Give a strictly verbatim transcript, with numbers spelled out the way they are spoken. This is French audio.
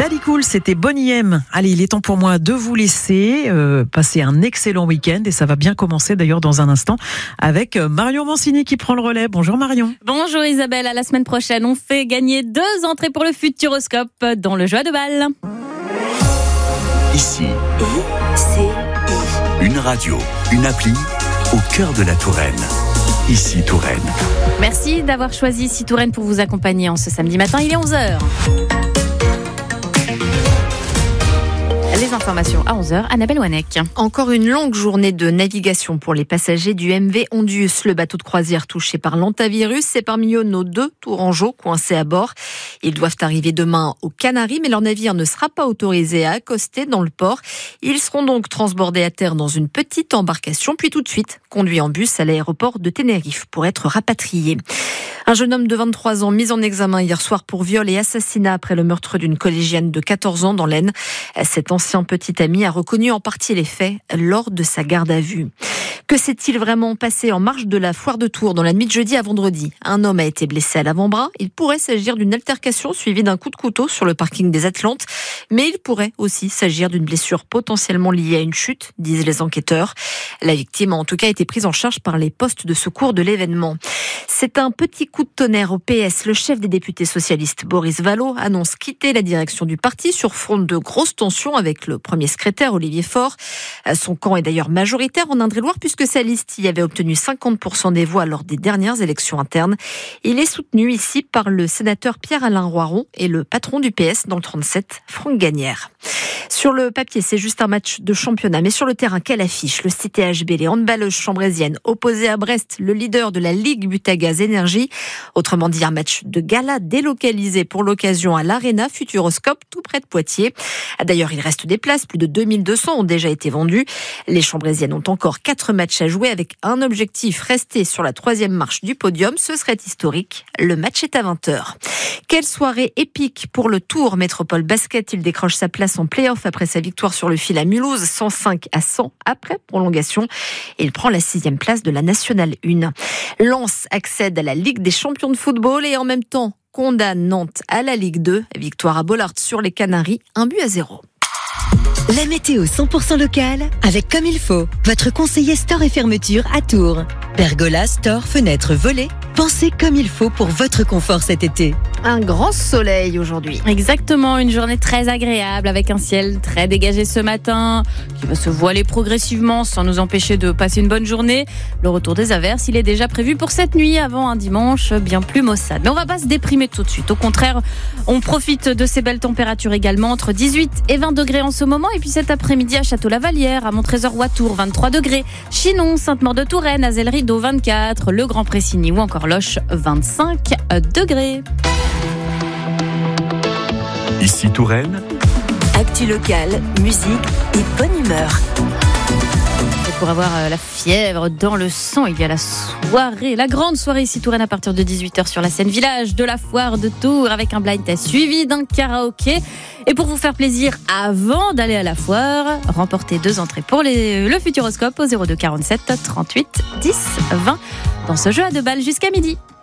Radicool, c'était Bonnie M. Allez, il est temps pour moi de vous laisser euh, passer un excellent week-end et ça va bien commencer d'ailleurs dans un instant avec Marion Mancini qui prend le relais. Bonjour Marion. Bonjour Isabelle, à la semaine prochaine. On fait gagner deux entrées pour le Futuroscope dans le jeu à deux balles. Ici, I, C, I. une radio, une appli au cœur de la Touraine. Ici Touraine. Merci d'avoir choisi Ici Touraine pour vous accompagner en ce samedi matin. Il est onze heures. Les informations à onze heures, Annabelle Wanek. Encore une longue journée de navigation pour les passagers du M V Ondius, le bateau de croisière touché par l'hantavirus. C'est parmi eux nos deux tourangeaux coincés à bord. Ils doivent arriver demain aux Canaries, mais leur navire ne sera pas autorisé à accoster dans le port. Ils seront donc transbordés à terre dans une petite embarcation, puis tout de suite conduits en bus à l'aéroport de Tenerife pour être rapatriés. Un jeune homme de vingt-trois ans mis en examen hier soir pour viol et assassinat après le meurtre d'une collégienne de quatorze ans dans l'Aisne. Cet ancien petit ami a reconnu en partie les faits lors de sa garde à vue. Que s'est-il vraiment passé en marge de la foire de Tours dans la nuit de jeudi à vendredi ? Un homme a été blessé à l'avant-bras. Il pourrait s'agir d'une altercation suivie d'un coup de couteau sur le parking des Atlantes. Mais il pourrait aussi s'agir d'une blessure potentiellement liée à une chute, disent les enquêteurs. La victime a en tout cas été prise en charge par les postes de secours de l'événement. C'est un petit coup de tonnerre au P S. Le chef des députés socialistes, Boris Vallaud, annonce quitter la direction du parti sur fond de grosses tensions avec le premier secrétaire, Olivier Faure. Son camp est d'ailleurs majoritaire en Indre-et-Loire puisque sa liste y avait obtenu cinquante pour cent des voix lors des dernières élections internes. Il est soutenu ici par le sénateur Pierre-Alain Roiron et le patron du P S dans le trente-sept, Franck Gagnère. Sur le papier, c'est juste un match de championnat. Mais sur le terrain, quelle affiche ? Le C T H B, les handballeuses chambrésiennes opposées à Brest, le leader de la Ligue Butagaz Énergie. Autrement dit, un match de gala délocalisé pour l'occasion à l'Arena Futuroscope, tout près de Poitiers. D'ailleurs, il reste des places. Plus de deux mille deux cents ont déjà été vendues. Les chambrésiennes ont encore quatre matchs à jouer avec un objectif, rester sur la troisième marche du podium. Ce serait historique. Le match est à vingt heures. Quelle soirée épique pour le Tour Métropole Basket. Il décroche sa place en play-off après sa victoire sur le fil à Mulhouse, cent cinq à cent après prolongation. Et il prend la sixième place de la Nationale un. Lens accède à la Ligue des champions de football et en même temps condamne Nantes à la Ligue deux. Victoire à Bollaert sur les Canaries, un but à zéro. La météo cent pour cent locale avec Comme il faut, votre conseiller store et fermeture à Tours. Pergola, store, fenêtres, volets. Pensez comme il faut pour votre confort cet été. Un grand soleil aujourd'hui. Exactement, une journée très agréable avec un ciel très dégagé ce matin qui va se voiler progressivement sans nous empêcher de passer une bonne journée. Le retour des averses, il est déjà prévu pour cette nuit avant un dimanche bien plus maussade. Mais on ne va pas se déprimer tout de suite. Au contraire, on profite de ces belles températures également entre dix-huit et vingt degrés en ce moment. Et puis cet après-midi à Château-Lavalière, à Montrésor-Ouatour, vingt-trois degrés. Chinon, Sainte-Maure-de-Touraine, Azelle-Rideau, vingt-quatre. Le Grand Pressigny ou encore Loches, vingt-cinq degrés. Ici Touraine. Actu locale, musique et bonne humeur. Et pour avoir la fièvre dans le sang, il y a la soirée, la grande soirée Ici Touraine à partir de dix-huit heures sur la scène village de la foire de Tours avec un blind test suivi d'un karaoké. Et pour vous faire plaisir avant d'aller à la foire, remportez deux entrées pour les, le Futuroscope au zéro deux quarante-sept trente-huit dix vingt dans ce jeu à deux balles jusqu'à midi.